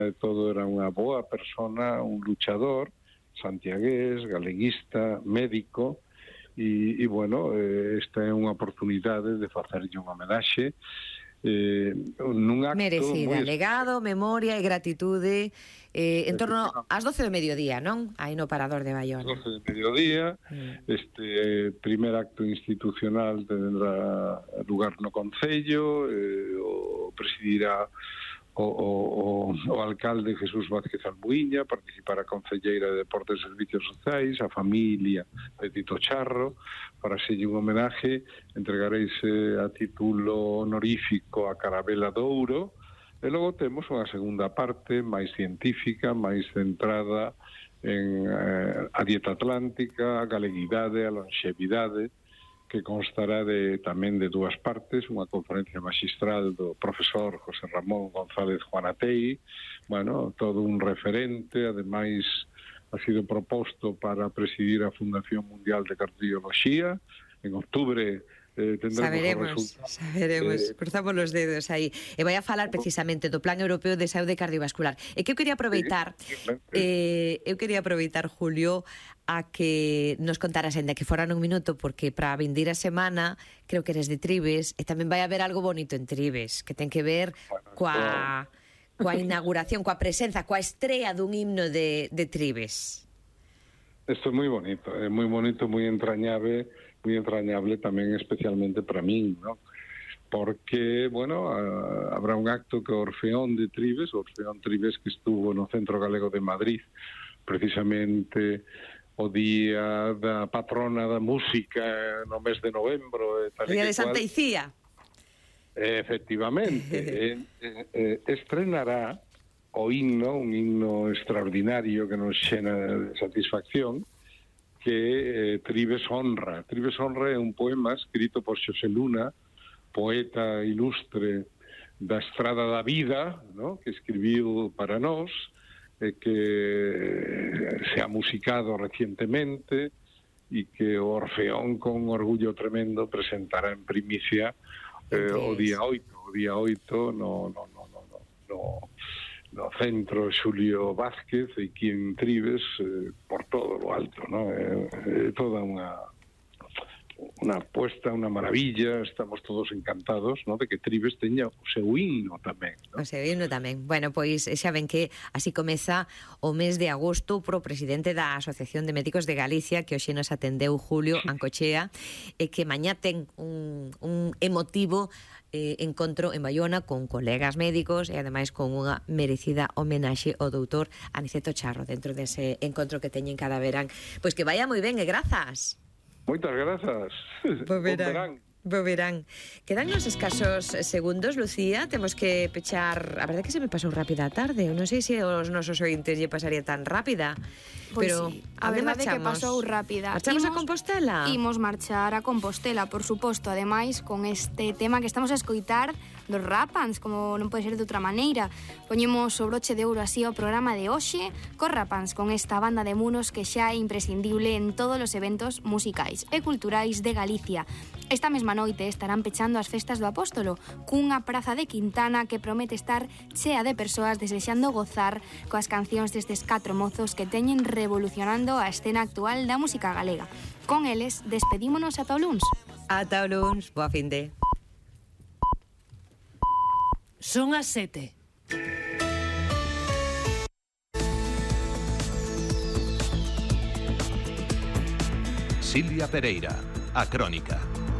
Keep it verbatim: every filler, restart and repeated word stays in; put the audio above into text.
de todo era unha boa persona, un luchador, santiagués, galeguista, médico, e, e bueno, eh, esta é unha oportunidade de facerlle unha homenaxe eh, nun acto merecida, moi... legado, memoria e gratitude eh, en torno ás doce do mediodía, non? Aí no Parador de Baiona. doce do mediodía, mm. este eh, primer acto institucional tendrá lugar no Concello, eh, o presidirá O, o, o alcalde Jesús Vázquez Albuíña, participará a concelleira de Deportes e Servicios Sociais, a familia de Tito Charro, para selle un homenaje, entregareise a título honorífico a Carabela de Ouro, e logo temos unha segunda parte máis científica, máis centrada en eh, a dieta atlántica, a galeguidade, a longevidade, que constará de, tamén de dúas partes, unha conferencia magistral do profesor José Ramón González Juanatei, bueno, todo un referente, ademais ha sido proposto para presidir a Fundación Mundial de Cardioloxía, en outubro eh, saberemos, saberemos, eh, cruzamos os dedos aí. E vai a falar precisamente do Plan Europeo de Saúde Cardiovascular. E que eu quería aproveitar, sí, eh, eu quería aproveitar, Julio, a que nos contaras, ainda que fora nun minuto, porque para a vindeira semana creo que eres de Tribes, e tamén vai haber algo bonito en Tribes, que ten que ver bueno, coa, coa inauguración, coa presenza, coa estrea dun himno de, de Tribes. Isto é moi bonito, é moi bonito, moi entrañable, moi entrañable tamén especialmente para min, ¿no? Porque, bueno, uh, habrá un acto que o Orfeón de Tribes, o Orfeón Tribes que estuvo no Centro Galego de Madrid, precisamente o día da patrona da música no mes de novembro. O día de Santa Icía. Efectivamente, eh, eh, estrenará o himno, un himno extraordinario que nos xena de satisfacción, que eh, Tribes honra. Tribes honra é un poema escrito por Xosé Luna, poeta ilustre da Estrada da Vida, ¿no?, que escribiu para nós, eh, que se ha musicado recientemente e que o Orfeón con orgullo tremendo presentará en primicia eh, o día oito, o día oito no, no, no, no, no, no no centro Xulio Vázquez e aquí en Tribes eh, por todo lo alto, ¿no? É eh, eh, toda unha unha apuesta, unha maravilla, estamos todos encantados, ¿no?, de que Tribes teña o seu himno tamén, ¿no? O seu himno tamén. Bueno, pois xa ven que así comeza o mes de agosto pro presidente da Asociación de Médicos de Galicia, que hoxe nos atendeu Julio Ancochea, e que mañá ten un, un emotivo eh, encontro en Baiona con colegas médicos e ademais con unha merecida homenaxe ao doutor Aniceto Charro dentro dese encontro que teñen cada verán. Pois que vaya moi ben e grazas. Moitas grazas. Bo verán. Bo verán. Quedan nos escasos segundos, Lucía. Temos que pechar... A verdade que se me pasou rápida a tarde. Eu non sei se aos nosos ointes lle pasaría tan rápida. Pois pero sí, a verdade que pasou rápida. Marchamos imos, a Compostela? Imos marchar a Compostela, por suposto. Ademais, con este tema que estamos a escoitar dos Rapans, como non pode ser de outra maneira. Poñemos o broche de ouro así ao programa de hoxe, cos Rapans, con esta banda de munos que xa é imprescindible en todos os eventos musicais e culturais de Galicia. Esta mesma noite estarán pechando as festas do Apóstolo, cunha praza de Quintana que promete estar chea de persoas desexando gozar coas cancións destes catro mozos que teñen revolucionando a escena actual da música galega. Con eles, despedímonos ata o luns. Ata o luns, boa finde. Son as sete. Silvia Pereira, a Crónica.